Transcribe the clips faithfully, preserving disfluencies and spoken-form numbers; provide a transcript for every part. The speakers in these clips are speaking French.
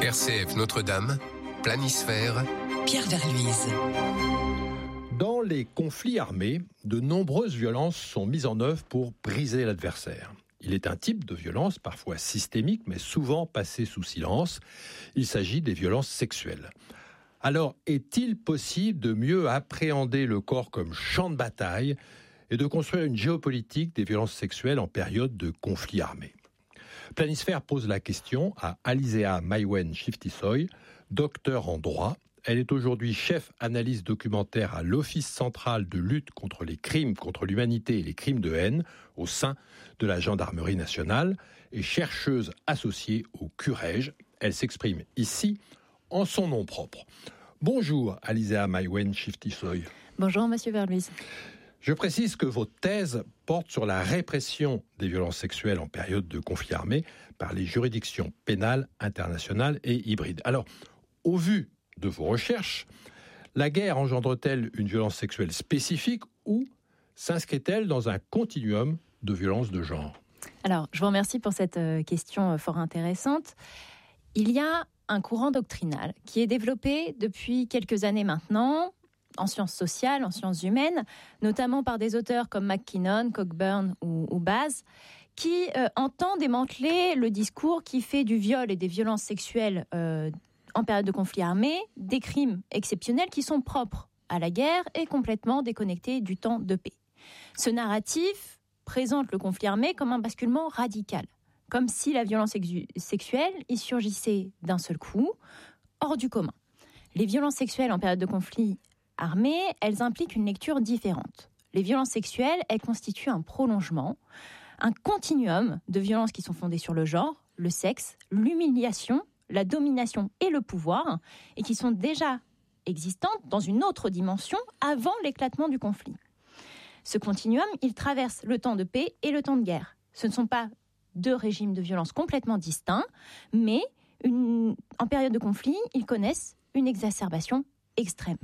R C F Notre-Dame, Planisphère, Pierre Verluise. Dans les conflits armés, de nombreuses violences sont mises en œuvre pour briser l'adversaire. Il est un type de violence parfois systémique, mais souvent passé sous silence. Il s'agit des violences sexuelles. Alors, est-il possible de mieux appréhender le corps comme champ de bataille et de construire une géopolitique des violences sexuelles en période de conflit armé ? Planisphère pose la question à Alizea Maïwenn Chiftissoy, docteur en droit. Elle est aujourd'hui chef analyse documentaire à l'Office central de lutte contre les crimes contre l'humanité et les crimes de haine au sein de la Gendarmerie nationale et chercheuse associée au C U R E G. Elle s'exprime ici en son nom propre. Bonjour Alizea Maïwenn Chiftissoy. Bonjour Monsieur Verluise. Je précise que votre thèse porte sur la répression des violences sexuelles en période de conflit armé par les juridictions pénales internationales et hybrides. Alors, au vu de vos recherches, la guerre engendre-t-elle une violence sexuelle spécifique ou s'inscrit-elle dans un continuum de violences de genre ? Alors, je vous remercie pour cette question fort intéressante. Il y a un courant doctrinal qui est développé depuis quelques années maintenant, en sciences sociales, en sciences humaines, notamment par des auteurs comme McKinnon, Cockburn ou, ou Baz, qui euh, entend démanteler le discours qui fait du viol et des violences sexuelles euh, en période de conflit armé des crimes exceptionnels qui sont propres à la guerre et complètement déconnectés du temps de paix. Ce narratif présente le conflit armé comme un basculement radical, comme si la violence exu- sexuelle y surgissait d'un seul coup, hors du commun. Les violences sexuelles en période de conflit armées, elles impliquent une lecture différente. Les violences sexuelles, elles constituent un prolongement, un continuum de violences qui sont fondées sur le genre, le sexe, l'humiliation, la domination et le pouvoir, et qui sont déjà existantes dans une autre dimension avant l'éclatement du conflit. Ce continuum, il traverse le temps de paix et le temps de guerre. Ce ne sont pas deux régimes de violence complètement distincts, mais une, en période de conflit, ils connaissent une exacerbation extrême.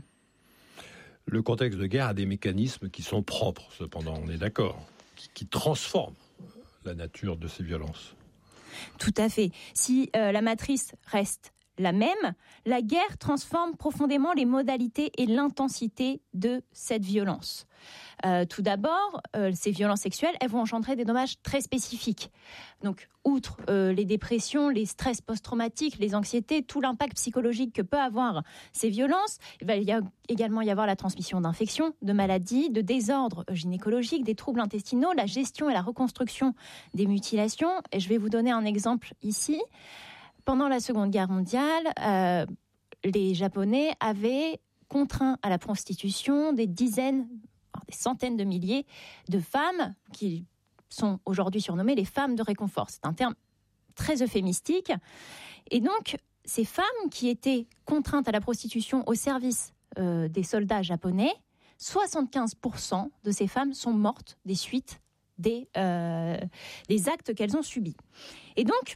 Le contexte de guerre a des mécanismes qui sont propres, cependant, on est d'accord, qui, qui transforment la nature de ces violences. Tout à fait. Si euh, la matrice reste la même, la guerre transforme profondément les modalités et l'intensité de cette violence. Euh, tout d'abord, euh, ces violences sexuelles, elles vont engendrer des dommages très spécifiques. Donc, outre euh, les dépressions, les stress post-traumatiques, les anxiétés, tout l'impact psychologique que peut avoir ces violences, il va y a également y avoir la transmission d'infections, de maladies, de désordres gynécologiques, des troubles intestinaux, la gestion et la reconstruction des mutilations. Et je vais vous donner un exemple ici. Pendant la Seconde Guerre mondiale, euh, les Japonais avaient contraint à la prostitution des dizaines, des centaines de milliers de femmes qui sont aujourd'hui surnommées les femmes de réconfort. C'est un terme très euphémistique. Et donc, ces femmes qui étaient contraintes à la prostitution au service euh, des soldats japonais, soixante-quinze pour cent de ces femmes sont mortes des suites des, euh, des actes qu'elles ont subis. Et donc,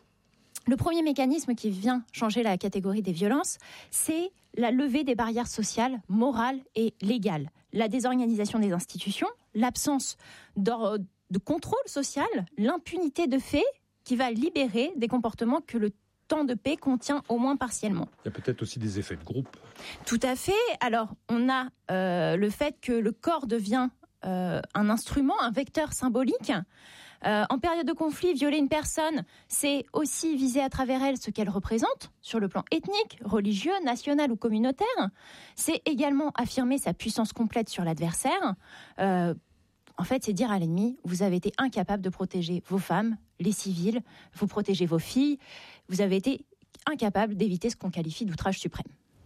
le premier mécanisme qui vient changer la catégorie des violences, c'est la levée des barrières sociales, morales et légales. La désorganisation des institutions, l'absence de, de contrôle social, l'impunité de fait qui va libérer des comportements que le temps de paix contient au moins partiellement. Il y a peut-être aussi des effets de groupe. Tout à fait. Alors, on a euh, le fait que le corps devient euh, un instrument, un vecteur symbolique. Euh, en période de conflit, violer une personne, c'est aussi viser à travers elle ce qu'elle représente, sur le plan ethnique, religieux, national ou communautaire. C'est également affirmer sa puissance complète sur l'adversaire. Euh, en fait, c'est dire à l'ennemi, vous avez été incapable de protéger vos femmes, les civils, vous protégez vos filles, vous avez été incapable d'éviter ce qu'on qualifie d'outrage suprême.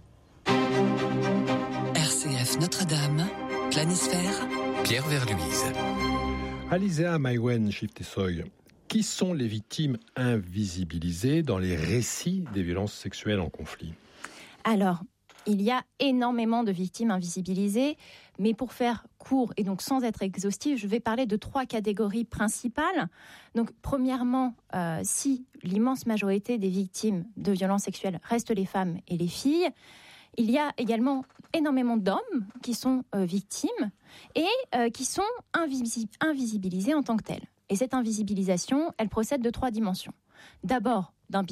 R C F Notre-Dame, Planisphère, Pierre Verluise. Alizea Maïwenn Chiftissoy, qui sont les victimes invisibilisées dans les récits des violences sexuelles en conflit ? Alors, il y a énormément de victimes invisibilisées, mais pour faire court et donc sans être exhaustif, je vais parler de trois catégories principales. Donc, premièrement, euh, si l'immense majorité des victimes de violences sexuelles restent les femmes et les filles, il y a également énormément d'hommes qui sont euh, victimes et euh, qui sont invisi- invisibilisés en tant que tels. Et cette invisibilisation, elle procède de trois dimensions. D'abord, d'un biais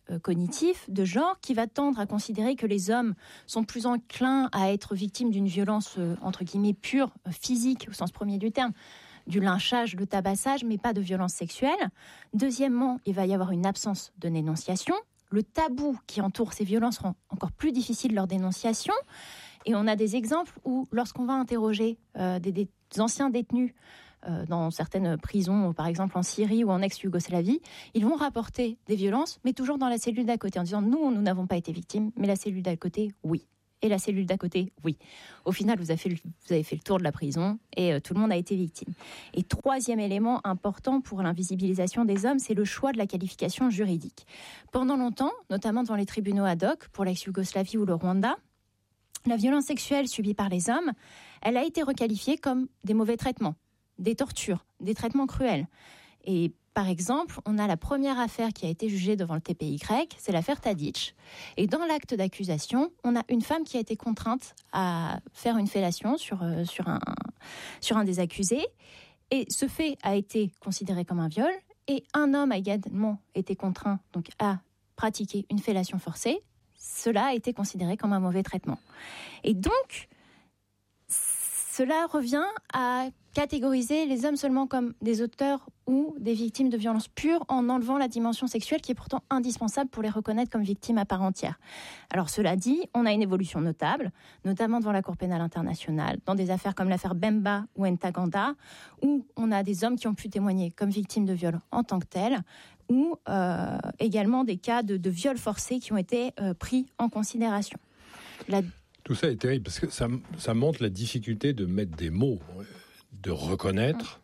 euh, cognitif de genre qui va tendre à considérer que les hommes sont plus enclins à être victimes d'une violence euh, entre guillemets pure, euh, physique au sens premier du terme, du lynchage, le tabassage, mais pas de violence sexuelle. Deuxièmement, il va y avoir une absence de dénonciation. Le tabou qui entoure ces violences rend encore plus difficile leur dénonciation. Et on a des exemples où, lorsqu'on va interroger euh, des, des anciens détenus euh, dans certaines prisons, par exemple en Syrie ou en ex-Yougoslavie, ils vont rapporter des violences, mais toujours dans la cellule d'à côté, en disant « nous, nous n'avons pas été victimes, mais la cellule d'à côté, oui ». Et la cellule d'à côté, oui. Au final, vous avez fait le, vous avez fait le tour de la prison et euh, tout le monde a été victime. Et troisième élément important pour l'invisibilisation des hommes, c'est le choix de la qualification juridique. Pendant longtemps, notamment devant les tribunaux ad hoc pour l'ex-Yougoslavie ou le Rwanda, la violence sexuelle subie par les hommes, elle a été requalifiée comme des mauvais traitements, des tortures, des traitements cruels. Et par exemple, on a la première affaire qui a été jugée devant le T P Y, c'est l'affaire Tadic. Et dans l'acte d'accusation, on a une femme qui a été contrainte à faire une fellation sur, euh, sur, un, sur un des accusés. Et ce fait a été considéré comme un viol. Et un homme a également été contraint donc, à pratiquer une fellation forcée. Cela a été considéré comme un mauvais traitement. Et donc, cela revient à catégoriser les hommes seulement comme des auteurs ou des victimes de violences pures en enlevant la dimension sexuelle qui est pourtant indispensable pour les reconnaître comme victimes à part entière. Alors cela dit, on a une évolution notable, notamment devant la Cour pénale internationale, dans des affaires comme l'affaire Bemba ou Ntaganda, où on a des hommes qui ont pu témoigner comme victimes de viol en tant que tels, ou euh, également des cas de, de viols forcés qui ont été euh, pris en considération. La... Tout ça est terrible parce que ça, ça montre la difficulté de mettre des mots, de reconnaître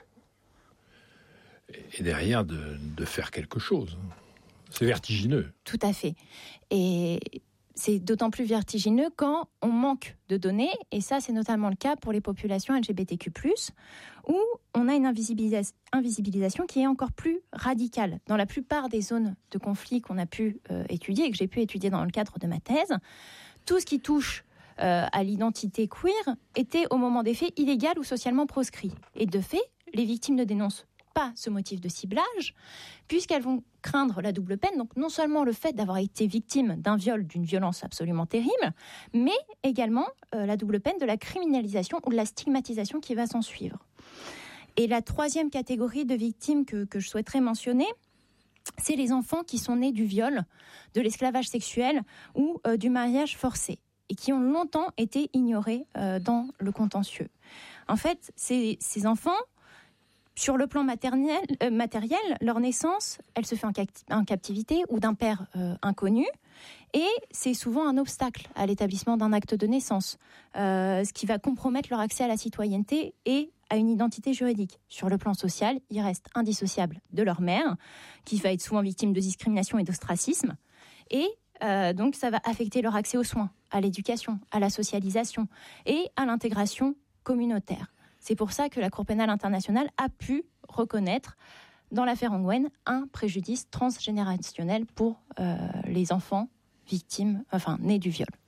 et derrière de, de faire quelque chose. C'est vertigineux. Tout à fait. Et c'est d'autant plus vertigineux quand on manque de données, et ça c'est notamment le cas pour les populations L G B T Q plus, où on a une invisibilis- invisibilisation qui est encore plus radicale. Dans la plupart des zones de conflit qu'on a pu euh, étudier, et que j'ai pu étudier dans le cadre de ma thèse, tout ce qui touche euh, à l'identité queer était au moment des faits illégal ou socialement proscrit. Et de fait, les victimes ne dénoncent pas ce motif de ciblage, puisqu'elles vont craindre la double peine, donc non seulement le fait d'avoir été victime d'un viol, d'une violence absolument terrible, mais également euh, la double peine de la criminalisation ou de la stigmatisation qui va s'en suivre. Et la troisième catégorie de victimes que, que je souhaiterais mentionner, c'est les enfants qui sont nés du viol, de l'esclavage sexuel ou euh, du mariage forcé, et qui ont longtemps été ignorés euh, dans le contentieux. En fait, ces, ces enfants, sur le plan maternel, euh, matériel, leur naissance, elle se fait en, capti- en captivité ou d'un père euh, inconnu, et c'est souvent un obstacle à l'établissement d'un acte de naissance, euh, ce qui va compromettre leur accès à la citoyenneté et à une identité juridique. Sur le plan social, ils restent indissociables de leur mère, qui va être souvent victime de discrimination et d'ostracisme, et euh, donc ça va affecter leur accès aux soins, à l'éducation, à la socialisation et à l'intégration communautaire. C'est pour ça que la Cour pénale internationale a pu reconnaître, dans l'affaire Ongwen, un préjudice transgénérationnel pour euh, les enfants victimes, enfin, nés du viol.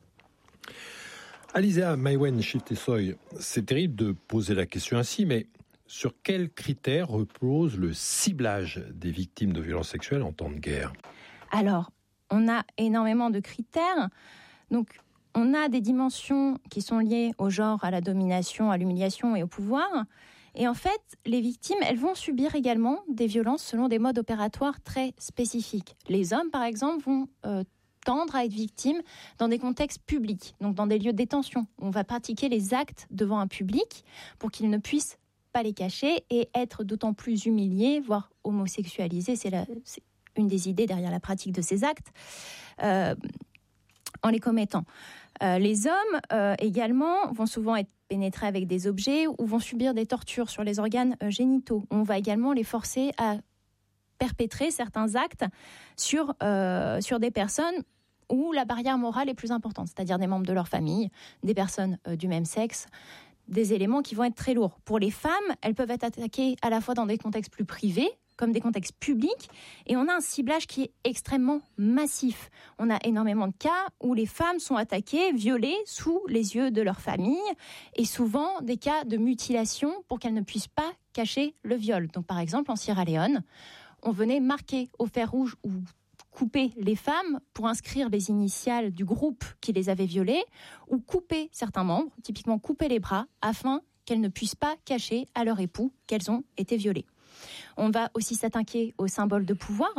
Alizea Maïwenn-Cheptessoy, c'est terrible de poser la question ainsi, mais sur quels critères repose le ciblage des victimes de violences sexuelles en temps de guerre ? Alors, on a énormément de critères. Donc, on a des dimensions qui sont liées au genre, à la domination, à l'humiliation et au pouvoir. Et en fait, les victimes, elles vont subir également des violences selon des modes opératoires très spécifiques. Les hommes, par exemple, vont euh, tendre à être victimes dans des contextes publics, donc dans des lieux de détention. On va pratiquer les actes devant un public pour qu'ils ne puissent pas les cacher et être d'autant plus humiliés, voire homosexualisés. C'est, la, c'est une des idées derrière la pratique de ces actes, euh, en les commettant. Euh, les hommes euh, également vont souvent être pénétrés avec des objets ou vont subir des tortures sur les organes euh, génitaux. On va également les forcer à perpétrer certains actes sur, euh, sur des personnes où la barrière morale est plus importante, c'est-à-dire des membres de leur famille, des personnes euh, du même sexe, des éléments qui vont être très lourds. Pour les femmes, elles peuvent être attaquées à la fois dans des contextes plus privés, comme des contextes publics, et on a un ciblage qui est extrêmement massif. On a énormément de cas où les femmes sont attaquées, violées sous les yeux de leur famille, et souvent des cas de mutilation pour qu'elles ne puissent pas cacher le viol. Donc par exemple, en Sierra Leone, on venait marquer au fer rouge ou couper les femmes pour inscrire les initiales du groupe qui les avait violées, ou couper certains membres, typiquement couper les bras, afin qu'elles ne puissent pas cacher à leur époux qu'elles ont été violées. On va aussi s'attaquer aux symboles de pouvoir.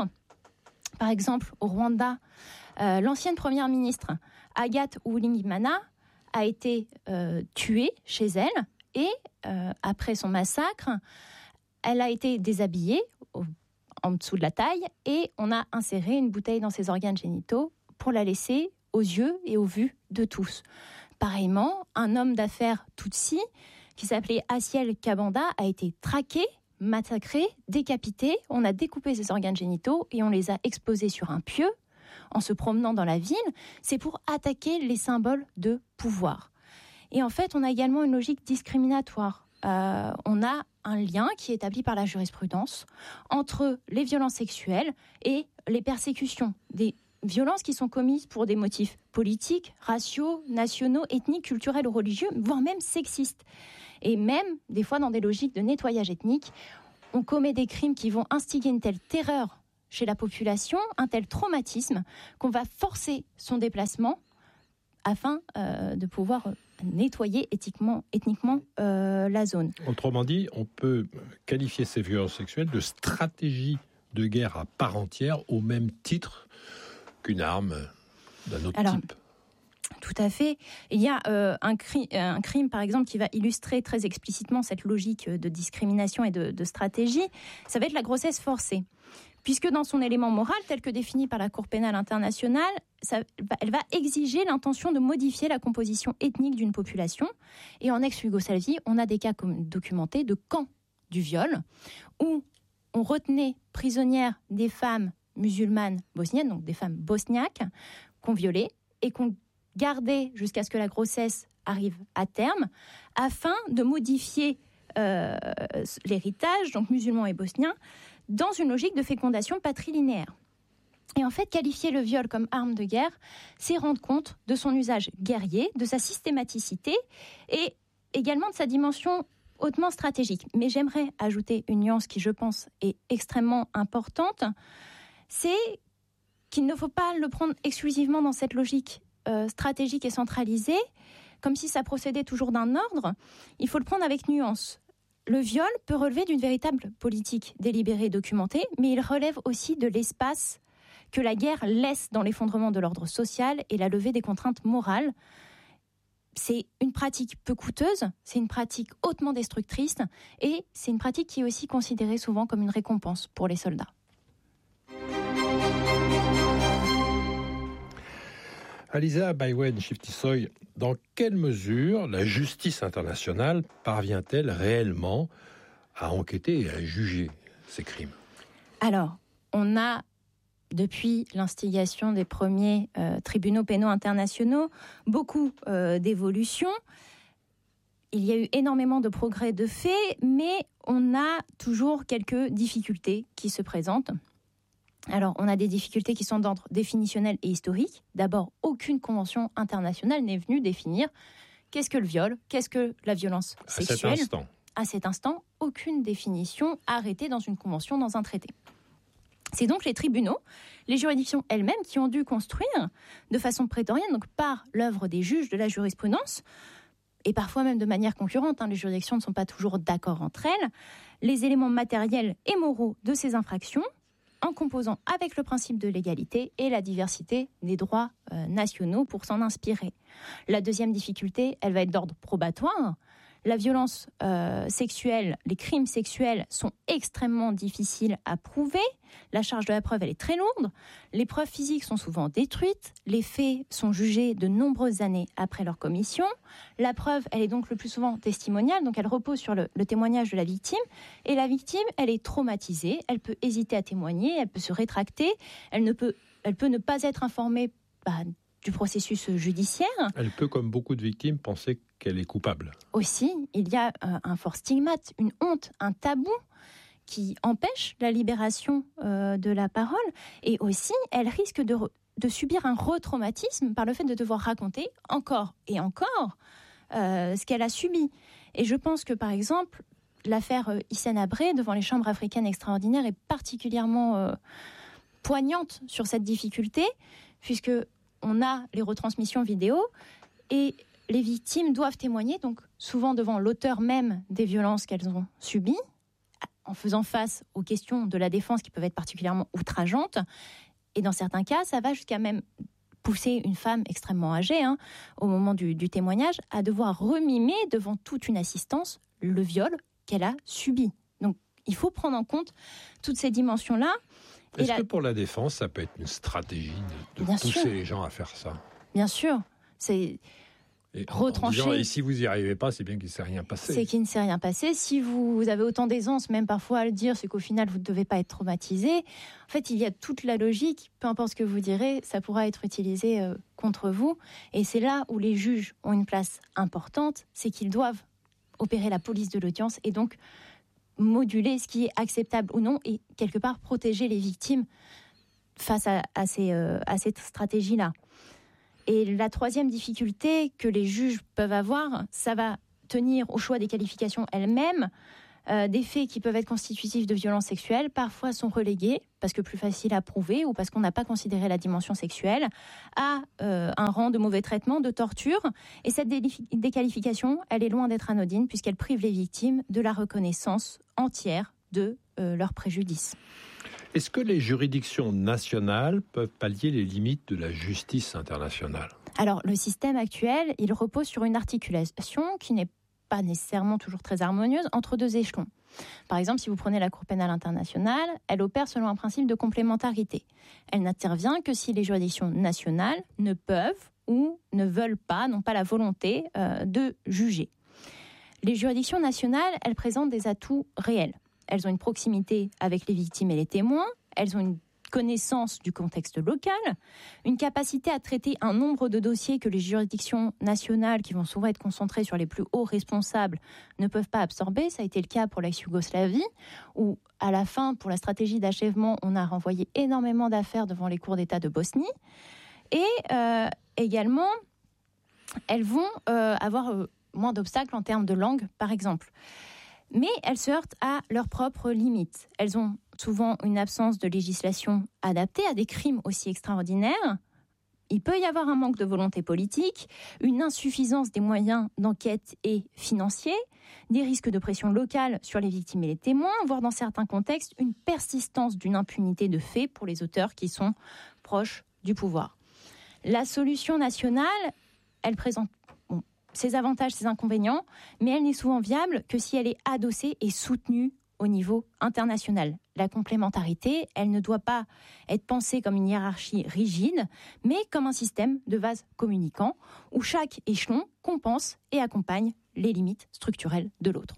Par exemple, au Rwanda, euh, l'ancienne première ministre Agathe Uwilingiyimana a été euh, tuée chez elle et euh, après son massacre, elle a été déshabillée au, en dessous de la taille et on a inséré une bouteille dans ses organes génitaux pour la laisser aux yeux et aux vues de tous. Pareillement, un homme d'affaires Tutsi qui s'appelait Asiel Kabanda a été traqué, massacré, décapité. On a découpé ses organes génitaux et on les a exposés sur un pieu en se promenant dans la ville. C'est pour attaquer les symboles de pouvoir. Et en fait, on a également une logique discriminatoire. Euh, on a un lien qui est établi par la jurisprudence entre les violences sexuelles et les persécutions, des violences qui sont commises pour des motifs politiques, raciaux, nationaux, ethniques, culturels ou religieux, voire même sexistes. Et même, des fois, dans des logiques de nettoyage ethnique, on commet des crimes qui vont instiguer une telle terreur chez la population, un tel traumatisme, qu'on va forcer son déplacement afin euh, de pouvoir nettoyer éthiquement, ethniquement euh, la zone. Autrement dit, on peut qualifier ces violences sexuelles de stratégie de guerre à part entière au même titre qu'une arme d'un autre Alors, type. Tout à fait. Il y a euh, un, cri- un crime, par exemple, qui va illustrer très explicitement cette logique de discrimination et de, de stratégie. Ça va être la grossesse forcée. Puisque dans son élément moral, tel que défini par la Cour pénale internationale, ça, elle va exiger l'intention de modifier la composition ethnique d'une population. Et en ex-Yougoslavie, on a des cas documentés de camps du viol, où on retenait prisonnières des femmes musulmanes bosniennes, donc des femmes bosniaques, qu'on violait et qu'on gardait jusqu'à ce que la grossesse arrive à terme, afin de modifier euh, l'héritage, donc musulman et bosnien, dans une logique de fécondation patrilinéaire. Et en fait, qualifier le viol comme arme de guerre, c'est rendre compte de son usage guerrier, de sa systématicité et également de sa dimension hautement stratégique. Mais j'aimerais ajouter une nuance qui, je pense, est extrêmement importante, c'est qu'il ne faut pas le prendre exclusivement dans cette logique euh, stratégique et centralisée, comme si ça procédait toujours d'un ordre. Il faut le prendre avec nuance. Le viol peut relever d'une véritable politique délibérée et documentée, mais il relève aussi de l'espace que la guerre laisse dans l'effondrement de l'ordre social et la levée des contraintes morales. C'est une pratique peu coûteuse, c'est une pratique hautement destructrice et c'est une pratique qui est aussi considérée souvent comme une récompense pour les soldats. Alisa Baiwen-Shiftisoy, dans quelle mesure la justice internationale parvient-elle réellement à enquêter et à juger ces crimes ? Alors, on a, depuis l'instigation des premiers euh, tribunaux pénaux internationaux, beaucoup euh, d'évolutions. Il y a eu énormément de progrès de fait, mais on a toujours quelques difficultés qui se présentent. Alors, on a des difficultés qui sont d'ordre définitionnel et historique. D'abord, aucune convention internationale n'est venue définir qu'est-ce que le viol, qu'est-ce que la violence sexuelle. À cet instant. À cet instant, aucune définition arrêtée dans une convention, dans un traité. C'est donc les tribunaux, les juridictions elles-mêmes qui ont dû construire de façon prétorienne, donc par l'œuvre des juges de la jurisprudence, et parfois même de manière concurrente, hein, les juridictions ne sont pas toujours d'accord entre elles, les éléments matériels et moraux de ces infractions, en composant avec le principe de l'égalité et la diversité des droits euh, nationaux pour s'en inspirer. La deuxième difficulté, elle va être d'ordre probatoire. La violence euh, sexuelle, les crimes sexuels sont extrêmement difficiles à prouver. La charge de la preuve, elle est très lourde. Les preuves physiques sont souvent détruites. Les faits sont jugés de nombreuses années après leur commission. La preuve, elle est donc le plus souvent testimoniale, donc elle repose sur le, le témoignage de la victime. Et la victime, elle est traumatisée. Elle peut hésiter à témoigner, elle peut se rétracter. Elle, ne peut, elle peut ne pas être informée bah, du processus judiciaire. Elle peut, comme beaucoup de victimes, penser qu'elle est coupable. Aussi, il y a euh, un fort stigmate, une honte, un tabou qui empêche la libération euh, de la parole. Et aussi, elle risque de, re- de subir un retraumatisme par le fait de devoir raconter encore et encore euh, ce qu'elle a subi. Et je pense que, par exemple, l'affaire euh, Hissène Habré devant les chambres africaines extraordinaires est particulièrement euh, poignante sur cette difficulté, puisque on a les retransmissions vidéo et les victimes doivent témoigner, donc souvent devant l'auteur même des violences qu'elles ont subies, en faisant face aux questions de la défense qui peuvent être particulièrement outrageantes. Et dans certains cas, ça va jusqu'à même pousser une femme extrêmement âgée, hein, au moment du, du témoignage, à devoir remimer devant toute une assistance le viol qu'elle a subi. Donc, il faut prendre en compte toutes ces dimensions-là. Est-ce la... que pour la défense, ça peut être une stratégie de, de pousser sûr. les gens à faire ça ? Bien sûr. C'est... Et retrancher. Disant, et si vous n'y arrivez pas, c'est bien qu'il ne s'est rien passé. C'est qu'il ne s'est rien passé. Si vous avez autant d'aisance, même parfois à le dire, c'est qu'au final, vous ne devez pas être traumatisé. En fait, il y a toute la logique. Peu importe ce que vous direz, ça pourra être utilisé euh, contre vous. Et c'est là où les juges ont une place importante, c'est qu'ils doivent opérer la police de l'audience et donc moduler ce qui est acceptable ou non et quelque part protéger les victimes face à, à, ces, euh, à cette stratégie-là. Et la troisième difficulté que les juges peuvent avoir, ça va tenir au choix des qualifications elles-mêmes. Euh, des faits qui peuvent être constitutifs de violences sexuelles, parfois sont relégués, parce que plus facile à prouver ou parce qu'on n'a pas considéré la dimension sexuelle, à euh, un rang de mauvais traitement, de torture. Et cette dé- déqualification, elle est loin d'être anodine, puisqu'elle prive les victimes de la reconnaissance entière de euh, leur préjudice. Est-ce que les juridictions nationales peuvent pallier les limites de la justice internationale ? Alors, le système actuel, il repose sur une articulation qui n'est pas nécessairement toujours très harmonieuse entre deux échelons. Par exemple, si vous prenez la Cour pénale internationale, elle opère selon un principe de complémentarité. Elle n'intervient que si les juridictions nationales ne peuvent ou ne veulent pas, n'ont pas la volonté euh, de juger. Les juridictions nationales, elles présentent des atouts réels. Elles ont une proximité avec les victimes et les témoins, elles ont une connaissance du contexte local, une capacité à traiter un nombre de dossiers que les juridictions nationales, qui vont souvent être concentrées sur les plus hauts responsables, ne peuvent pas absorber. Ça a été le cas pour l'ex-Yougoslavie, où à la fin, pour la stratégie d'achèvement, on a renvoyé énormément d'affaires devant les cours d'État de Bosnie. Et euh, également, elles vont euh, avoir euh, moins d'obstacles en termes de langue, par exemple. Mais elles se heurtent à leurs propres limites. Elles ont souvent une absence de législation adaptée à des crimes aussi extraordinaires. Il peut y avoir un manque de volonté politique, une insuffisance des moyens d'enquête et financiers, des risques de pression locale sur les victimes et les témoins, voire dans certains contextes, une persistance d'une impunité de fait pour les auteurs qui sont proches du pouvoir. La solution nationale, elle présente ses avantages, ses inconvénients, mais elle n'est souvent viable que si elle est adossée et soutenue au niveau international. La complémentarité, elle ne doit pas être pensée comme une hiérarchie rigide, mais comme un système de vases communicants où chaque échelon compense et accompagne les limites structurelles de l'autre.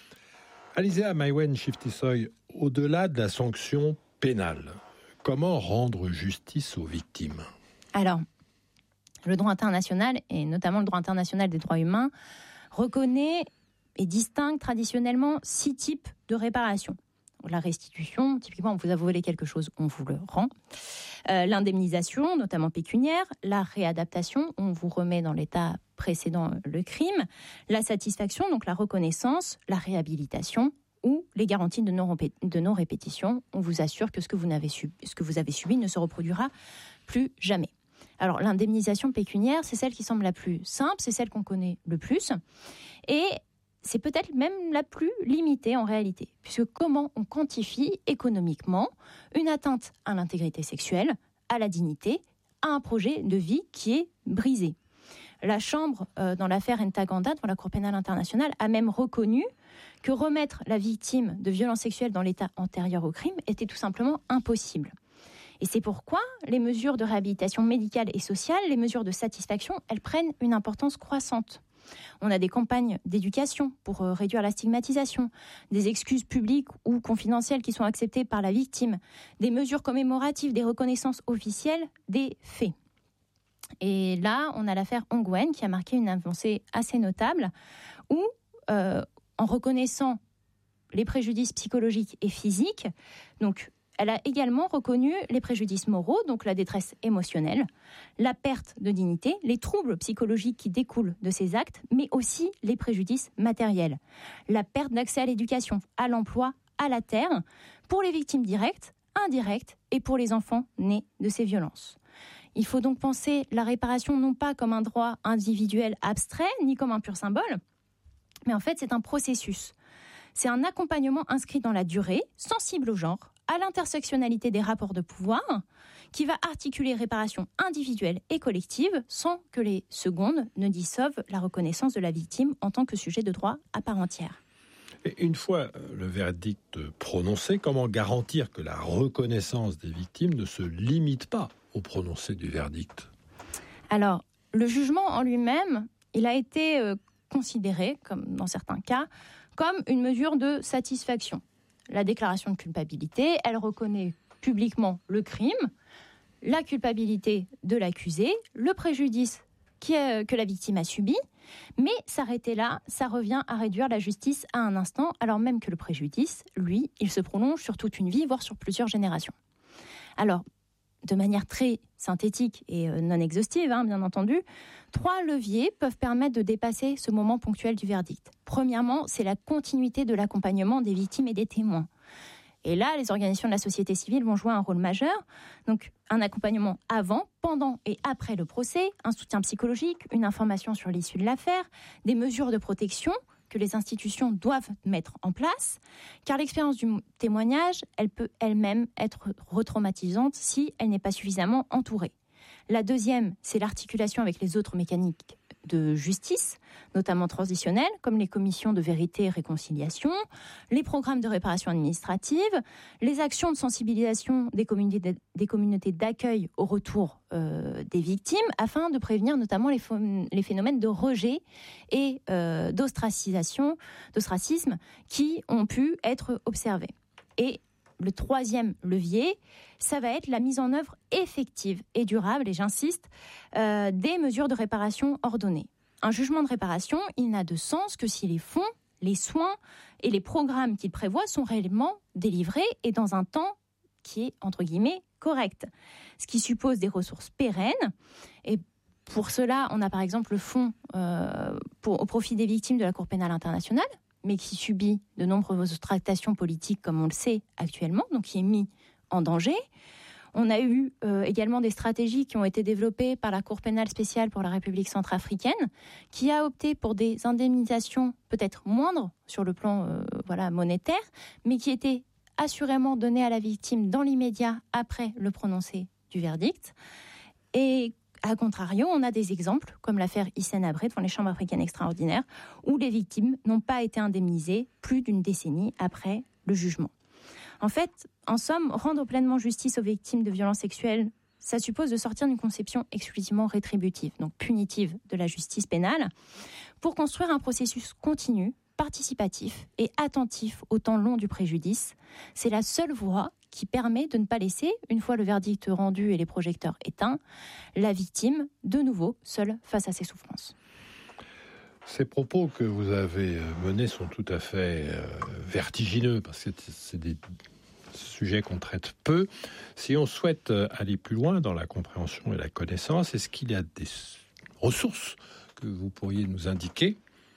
Alizéa Maïwenn-Chiftissoy, au-delà de la sanction pénale, comment rendre justice aux victimes ? Alors, le droit international, et notamment le droit international des droits humains, reconnaît et distingue traditionnellement six types de réparation. La restitution, typiquement, on vous a volé quelque chose, on vous le rend. Euh, l'indemnisation, notamment pécuniaire. La réadaptation, on vous remet dans l'état précédent le crime. La satisfaction, donc la reconnaissance. La réhabilitation ou les garanties de non-répé- de non-répétition. On vous assure que ce que vous avez subi, ce que vous avez subi ne se reproduira plus jamais. Alors, l'indemnisation pécuniaire, c'est celle qui semble la plus simple, c'est celle qu'on connaît le plus. Et c'est peut-être même la plus limitée en réalité. Puisque comment on quantifie économiquement une atteinte à l'intégrité sexuelle, à la dignité, à un projet de vie qui est brisé ? La Chambre, euh, dans l'affaire Ntaganda, devant la Cour pénale internationale, a même reconnu que remettre la victime de violences sexuelles dans l'état antérieur au crime était tout simplement impossible. Et c'est pourquoi les mesures de réhabilitation médicale et sociale, les mesures de satisfaction, elles prennent une importance croissante. On a des campagnes d'éducation pour euh, réduire la stigmatisation, des excuses publiques ou confidentielles qui sont acceptées par la victime, des mesures commémoratives, des reconnaissances officielles des faits. Et là, on a l'affaire Ongwen qui a marqué une avancée assez notable où, euh, en reconnaissant les préjudices psychologiques et physiques, donc elle a également reconnu les préjudices moraux, donc la détresse émotionnelle, la perte de dignité, les troubles psychologiques qui découlent de ces actes, mais aussi les préjudices matériels. La perte d'accès à l'éducation, à l'emploi, à la terre, pour les victimes directes, indirecte et pour les enfants nés de ces violences. Il faut donc penser la réparation non pas comme un droit individuel abstrait, ni comme un pur symbole, mais en fait c'est un processus. C'est un accompagnement inscrit dans la durée, sensible au genre, à l'intersectionnalité des rapports de pouvoir, qui va articuler réparation individuelle et collective sans que les secondes ne dissolvent la reconnaissance de la victime en tant que sujet de droit à part entière. Et une fois le verdict prononcé, comment garantir que la reconnaissance des victimes ne se limite pas au prononcé du verdict ? Alors, le jugement en lui-même, il a été euh, considéré, comme dans certains cas, comme une mesure de satisfaction. La déclaration de culpabilité, elle reconnaît publiquement le crime, la culpabilité de l'accusé, le préjudice qui est, que la victime a subi, mais s'arrêter là, ça revient à réduire la justice à un instant, alors même que le préjudice, lui, il se prolonge sur toute une vie, voire sur plusieurs générations. Alors, de manière très synthétique et non exhaustive, hein, bien entendu, trois leviers peuvent permettre de dépasser ce moment ponctuel du verdict. Premièrement, c'est la continuité de l'accompagnement des victimes et des témoins. Et là, les organisations de la société civile vont jouer un rôle majeur. Donc, un accompagnement avant, pendant et après le procès, un soutien psychologique, une information sur l'issue de l'affaire, des mesures de protection que les institutions doivent mettre en place, car l'expérience du témoignage, elle peut elle-même être retraumatisante si elle n'est pas suffisamment entourée. La deuxième, c'est l'articulation avec les autres mécaniques de justice, notamment transitionnelles, comme les commissions de vérité et réconciliation, les programmes de réparation administrative, les actions de sensibilisation des communautés, des communautés d'accueil au retour euh, des victimes, afin de prévenir notamment les, les phénomènes de rejet et euh, d'ostracisation, d'ostracisme qui ont pu être observés. Et le troisième levier, ça va être la mise en œuvre effective et durable, et j'insiste, euh, des mesures de réparation ordonnées. Un jugement de réparation, il n'a de sens que si les fonds, les soins et les programmes qu'il prévoit sont réellement délivrés et dans un temps qui est, entre guillemets, correct. Ce qui suppose des ressources pérennes. Et pour cela, on a par exemple le fonds euh, pour, au profit des victimes de la Cour pénale internationale, mais qui subit de nombreuses tractations politiques, comme on le sait actuellement, donc qui est mis en danger. On a eu euh, également des stratégies qui ont été développées par la Cour pénale spéciale pour la République centrafricaine, qui a opté pour des indemnisations peut-être moindres sur le plan euh, voilà, monétaire, mais qui étaient assurément données à la victime dans l'immédiat après le prononcé du verdict. Et a contrario, on a des exemples, comme l'affaire Hissène Habré devant les chambres africaines extraordinaires, où les victimes n'ont pas été indemnisées plus d'une décennie après le jugement. En fait, en somme, rendre pleinement justice aux victimes de violences sexuelles, ça suppose de sortir d'une conception exclusivement rétributive, donc punitive de la justice pénale, pour construire un processus continu, participatif et attentif au temps long du préjudice. C'est la seule voie qui permet de ne pas laisser, une fois le verdict rendu et les projecteurs éteints, la victime de nouveau seule face à ses souffrances. Ces propos que vous avez menés sont tout à fait euh, vertigineux, parce que c'est des sujets qu'on traite peu. Si on souhaite aller plus loin dans la compréhension et la connaissance, est-ce qu'il y a des ressources que vous pourriez nous indiquer ?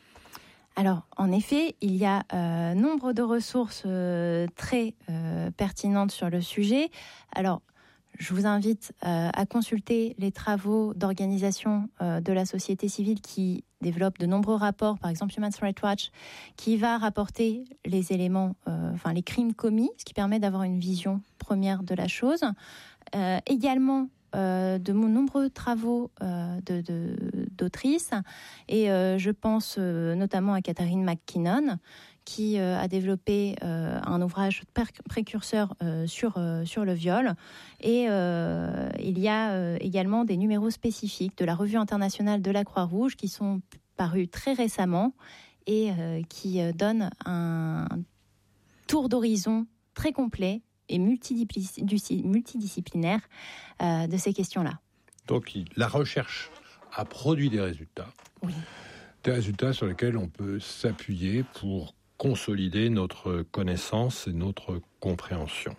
Alors, en effet, il y a euh, nombre de ressources euh, très euh, pertinentes sur le sujet. Alors, je vous invite euh, à consulter les travaux d'organisation euh, de la société civile qui développent de nombreux rapports, par exemple Human Rights Watch, qui va rapporter les éléments, euh, enfin les crimes commis, ce qui permet d'avoir une vision première de la chose. Euh, également, Euh, de mon nombreux travaux euh, de, de, d'autrices et euh, je pense euh, notamment à Catherine McKinnon qui euh, a développé euh, un ouvrage pré- précurseur euh, sur, euh, sur le viol et euh, il y a euh, également des numéros spécifiques de la Revue internationale de la Croix-Rouge qui sont parus très récemment et euh, qui euh, donnent un tour d'horizon très complet et multidisciplinaire euh, de ces questions-là. Donc la recherche a produit des résultats, oui. Des résultats sur lesquels on peut s'appuyer pour consolider notre connaissance et notre compréhension.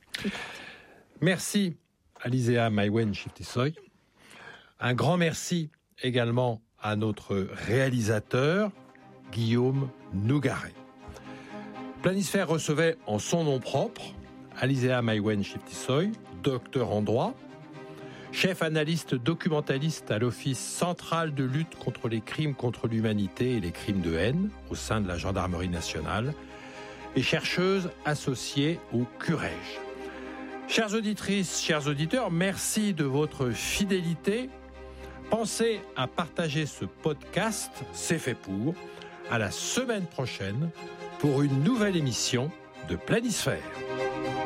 Merci Alizéa Maïwen-Chiftisoy. Un grand merci également à notre réalisateur Guillaume Nougaret. Planisphère recevait en son nom propre Alizéa Maïwen-Chiftissoy, docteur en droit, chef analyste documentaliste à l'Office central de lutte contre les crimes contre l'humanité et les crimes de haine au sein de la Gendarmerie nationale et chercheuse associée au CUREJ. Chères auditrices, chers auditeurs, merci de votre fidélité. Pensez à partager ce podcast, c'est fait pour. À la semaine prochaine pour une nouvelle émission de Planisphère.